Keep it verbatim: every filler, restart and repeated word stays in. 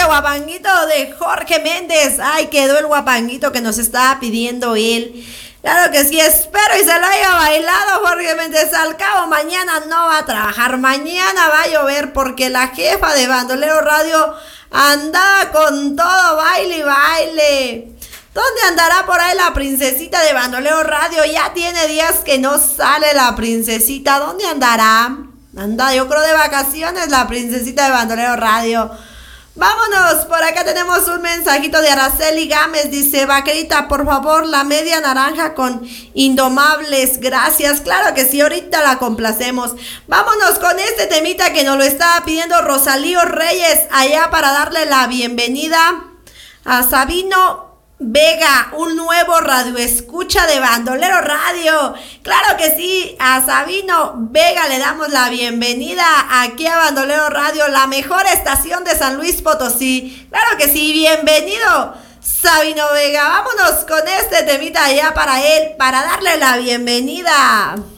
guapanguito de Jorge Méndez. Ay, quedó el guapanguito que nos estaba pidiendo él. Claro que sí, espero y se lo haya bailado Jorge Méndez. Al cabo mañana no va a trabajar, mañana va a llover porque la jefa de Bandolero Radio anda con todo, baile y baile. ¿Dónde andará por ahí la princesita de Bandolero Radio? Ya tiene días que no sale la princesita. ¿Dónde andará? Anda, yo creo de vacaciones la princesita de Bandolero Radio. Vámonos, por acá tenemos un mensajito de Araceli Gámez. Dice, vaquerita, por favor, la media naranja con Indomables. Gracias, claro que sí, ahorita la complacemos. Vámonos con este temita que nos lo estaba pidiendo Rosalío Reyes, allá para darle la bienvenida a Sabino Vega, un nuevo radioescucha de Bandolero Radio. Claro que sí, a Sabino Vega le damos la bienvenida aquí a Bandolero Radio, la mejor estación de San Luis Potosí. Claro que sí, bienvenido Sabino Vega. Vámonos con este temita allá para él, para darle la bienvenida.